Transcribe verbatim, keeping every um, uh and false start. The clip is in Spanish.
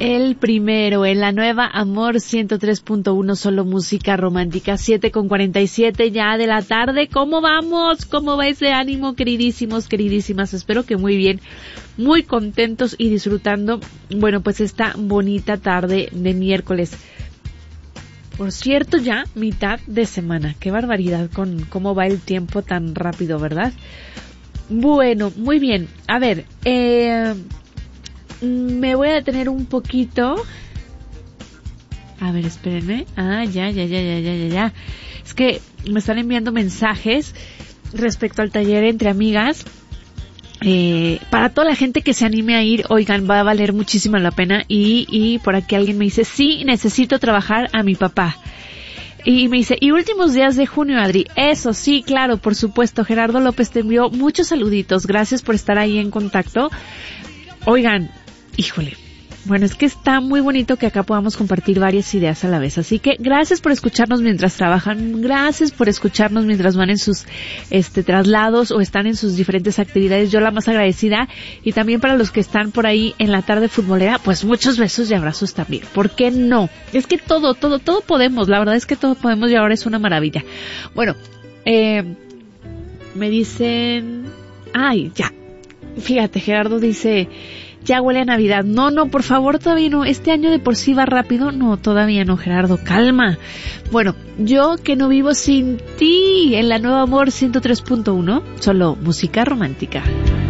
El primero, en la nueva Amor ciento tres punto uno, solo música romántica, siete con cuarenta y siete ya de la tarde. ¿Cómo vamos? ¿Cómo va ese ánimo, queridísimos, queridísimas? Espero que muy bien, muy contentos y disfrutando, bueno, pues esta bonita tarde de miércoles. Por cierto, ya mitad de semana. Qué barbaridad con cómo va el tiempo tan rápido, ¿verdad? Bueno, muy bien. A ver, eh... me voy a detener un poquito. A ver, espérenme. Ah, ya, ya, ya, ya, ya, ya, ya. Es que me están enviando mensajes respecto al taller entre amigas. Eh, para toda la gente que se anime a ir, oigan, va a valer muchísimo la pena. Y, y por aquí alguien me dice, sí, necesito trabajar a mi papá. Y me dice, y últimos días de junio, Adri. Eso, sí, claro, por supuesto. Gerardo López te envió muchos saluditos. Gracias por estar ahí en contacto. Oigan, híjole, bueno, es que está muy bonito que acá podamos compartir varias ideas a la vez. Así que gracias por escucharnos mientras trabajan, gracias por escucharnos mientras van en sus este traslados o están en sus diferentes actividades. Yo la más agradecida. Y también para los que están por ahí en la tarde futbolera, pues muchos besos y abrazos también. ¿Por qué no? Es que todo, todo, todo podemos. La verdad es que todo podemos y ahora es una maravilla. Bueno, eh, me dicen, ay, ya. Fíjate, Gerardo dice, ya huele a Navidad. No, no, por favor, todavía no. Este año de por sí va rápido. No, todavía no, Gerardo, calma. Bueno, yo que no vivo sin ti, en la nueva Amor ciento tres punto uno, solo música romántica.